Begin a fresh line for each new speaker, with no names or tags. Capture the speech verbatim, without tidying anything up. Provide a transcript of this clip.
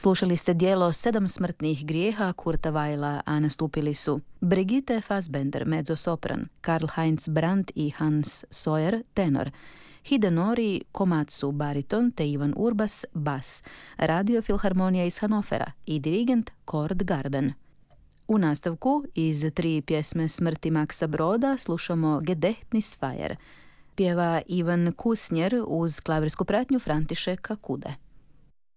Slušali ste dijelo Sedam smrtnih grijeha Kurta Weila, a nastupili su Brigitte Fassbender, mezzosopran, Karl-Heinz Brandt i Hans Sawyer, tenor, Hidenori Komatsu, bariton, te Ivan Urbas, bas, Radio Filharmonija iz Hanofera i dirigent Kord Garden. U nastavku iz tri pjesme smrti Maxa Broda slušamo Gedächtnisfeier. Pjeva Ivan Kusnjer uz klavirsku pratnju Františeka Kude.